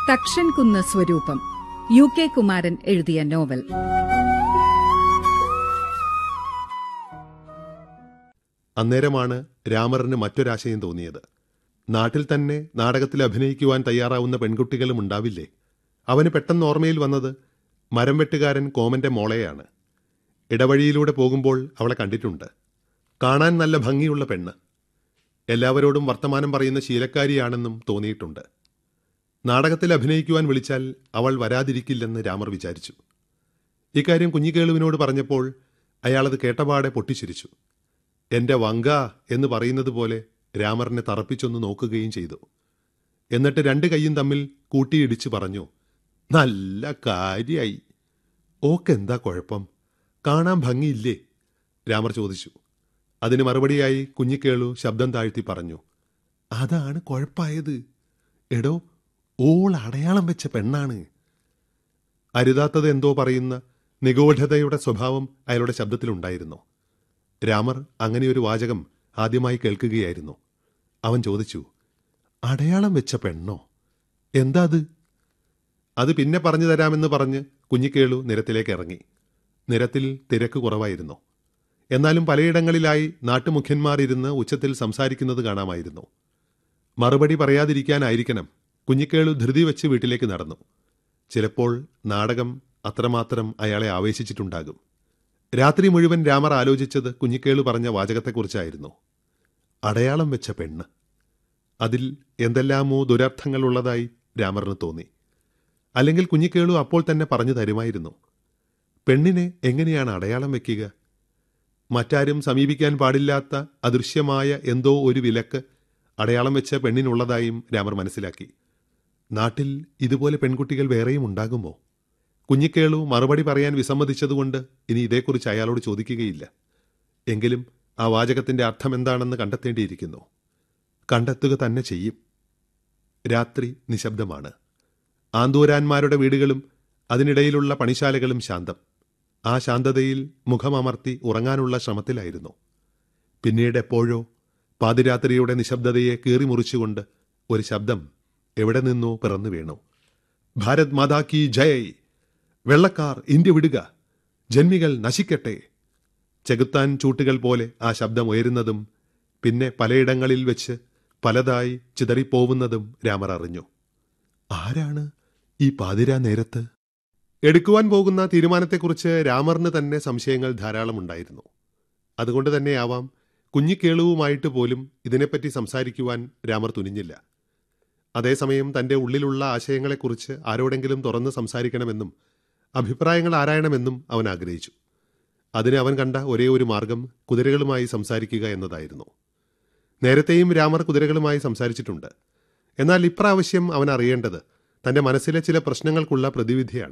തക്ഷൻകുന്ന് സ്വരൂപം, UK കുമാരൻ എഴുതിയ novel. അന്നേരമാണ് രാമറിന് മറ്റൊരാശയം തോന്നിയത്. നാട്ടിൽ തന്നെ നാടകത്തിൽ അഭിനയിക്കുവാൻ തയ്യാറാവുന്ന പെൺകുട്ടികളും ഉണ്ടാവില്ലേ? അവന് പെട്ടെന്ന് ഓർമ്മയിൽ വന്നത് മരം വെട്ടുകാരൻ കോമന്റെ മോളെയാണ്. ഇടവഴിയിലൂടെ പോകുമ്പോൾ അവളെ കണ്ടിട്ടുണ്ട്. കാണാൻ നല്ല ഭംഗിയുള്ള പെണ്ണ്. എല്ലാവരോടും വർത്തമാനം പറയുന്ന ശീലക്കാരിയാണെന്നും തോന്നിയിട്ടുണ്ട്. നാടകത്തിൽ അഭിനയിക്കുവാൻ വിളിച്ചാൽ അവൾ വരാതിരിക്കില്ലെന്ന് രാമർ വിചാരിച്ചു. ഇക്കാര്യം കുഞ്ഞിക്കേളുവിനോട് പറഞ്ഞപ്പോൾ അയാളത് കേട്ടപാടെ പൊട്ടിച്ചിരിച്ചു. എന്റെ വങ്ക എന്ന് പറയുന്നത് പോലെ രാമറിനെ തറപ്പിച്ചൊന്ന് നോക്കുകയും ചെയ്തു. എന്നിട്ട് രണ്ട് കൈയും തമ്മിൽ കൂട്ടിയിടിച്ച് പറഞ്ഞു, നല്ല കാര്യായി. ഓക്കെന്താ കുഴപ്പം? കാണാൻ ഭംഗിയില്ലേ? രാമർ ചോദിച്ചു. അതിന് മറുപടിയായി കുഞ്ഞിക്കേളു ശബ്ദം താഴ്ത്തി പറഞ്ഞു, അതാണ് കുഴപ്പമായത്. എടോ, ഓൾ അടയാളം വെച്ച പെണ്ണാണ്. അരുതാത്തത് എന്തോ പറയുന്ന നിഗൂഢതയുടെ സ്വഭാവം അയാളുടെ ശബ്ദത്തിലുണ്ടായിരുന്നു. രാമർ അങ്ങനെയൊരു വാചകം ആദ്യമായി കേൾക്കുകയായിരുന്നു. അവൻ ചോദിച്ചു, അടയാളം വെച്ച പെണ്ണോ? എന്താ അത്? അത് പിന്നെ പറഞ്ഞു തരാമെന്ന് പറഞ്ഞ് കുഞ്ഞിക്കേളു നിരത്തിലേക്ക് ഇറങ്ങി. നിരത്തിൽ തിരക്ക് കുറവായിരുന്നു. എന്നാലും പലയിടങ്ങളിലായി നാട്ടുമുഖ്യന്മാർ ഇരുന്ന് ഉച്ചത്തിൽ സംസാരിക്കുന്നത് കാണാമായിരുന്നു. മറുപടി പറയാതിരിക്കാനായിരിക്കണം കുഞ്ഞിക്കേളു ധൃതി വെച്ച് വീട്ടിലേക്ക് നടന്നു. ചിലപ്പോൾ നാടകം അത്രമാത്രം അയാളെ ആവേശിച്ചിട്ടുണ്ടാകും. രാത്രി മുഴുവൻ രാമർ ആലോചിച്ചത് കുഞ്ഞിക്കേളു പറഞ്ഞ വാചകത്തെക്കുറിച്ചായിരുന്നു. അടയാളം വെച്ച പെണ്ണ്. അതിൽ എന്തെല്ലാമോ ദുരർത്ഥങ്ങളുള്ളതായി രാമറിന് തോന്നി. അല്ലെങ്കിൽ കുഞ്ഞിക്കേളു അപ്പോൾ തന്നെ പറഞ്ഞു തരുമായിരുന്നു. പെണ്ണിനെ എങ്ങനെയാണ് അടയാളം വയ്ക്കുക? മറ്റാരും സമീപിക്കാൻ പാടില്ലാത്ത അദൃശ്യമായ എന്തോ ഒരു വിലക്ക് അടയാളം വെച്ച പെണ്ണിനുള്ളതായും രാമർ മനസ്സിലാക്കി. നാട്ടിൽ ഇതുപോലെ പെൺകുട്ടികൾ വേറെയും ഉണ്ടാകുമോ? കുഞ്ഞിക്കേളു മറുപടി പറയാൻ വിസമ്മതിച്ചതുകൊണ്ട് ഇനി ഇതേക്കുറിച്ച് അയാളോട് ചോദിക്കുകയില്ല. എങ്കിലും ആ വാചകത്തിന്റെ അർത്ഥമെന്താണെന്ന് കണ്ടെത്തേണ്ടിയിരിക്കുന്നു. കണ്ടെത്തുക തന്നെ ചെയ്യും. രാത്രി നിശബ്ദമാണ്. ആന്തൂരാന്മാരുടെ വീടുകളും അതിനിടയിലുള്ള പണിശാലകളും ശാന്തം. ആ ശാന്തതയിൽ മുഖമമർത്തി ഉറങ്ങാനുള്ള ശ്രമത്തിലായിരുന്നു. പിന്നീട് എപ്പോഴോ പാതിരാത്രിയുടെ നിശബ്ദതയെ കീറിമുറിച്ചുകൊണ്ട് ഒരു ശബ്ദം എവിടെ നിന്നോ പിറന്നു വീണു. ഭാരത് മാതാ കി ജയ്! വെള്ളക്കാർ ഇന്ത്യ വിടുക! ജന്മികൾ നശിക്കട്ടെ! ചെകുത്താൻ ചൂട്ടുകൾ പോലെ ആ ശബ്ദം ഉയരുന്നതും പിന്നെ പലയിടങ്ങളിൽ വെച്ച് പലതായി ചിതറിപ്പോവുന്നതും രാമർ അറിഞ്ഞു. ആരാണ് ഈ പാതിരാ നേരത്ത്? എടുക്കുവാൻ പോകുന്ന തീരുമാനത്തെക്കുറിച്ച് രാമറിന് തന്നെ സംശയങ്ങൾ ധാരാളമുണ്ടായിരുന്നു. അതുകൊണ്ട് തന്നെയാവാം കുഞ്ഞിക്കേളുവുമായിട്ട് പോലും ഇതിനെപ്പറ്റി സംസാരിക്കുവാൻ രാമർ തുനിഞ്ഞില്ല. അതേസമയം തൻ്റെ ഉള്ളിലുള്ള ആശയങ്ങളെക്കുറിച്ച് ആരോടെങ്കിലും തുറന്ന് സംസാരിക്കണമെന്നും അഭിപ്രായങ്ങൾ ആരായണമെന്നും അവൻ ആഗ്രഹിച്ചു. അതിന് അവൻ കണ്ട ഒരേ ഒരു മാർഗം കുതിരകളുമായി സംസാരിക്കുക എന്നതായിരുന്നു. നേരത്തെയും രാമർ കുതിരകളുമായി സംസാരിച്ചിട്ടുണ്ട്. എന്നാൽ ഇപ്രാവശ്യം അവൻ അറിയേണ്ടത് തൻ്റെ മനസ്സിലെ ചില പ്രശ്നങ്ങൾക്കുള്ള പ്രതിവിധിയാണ്.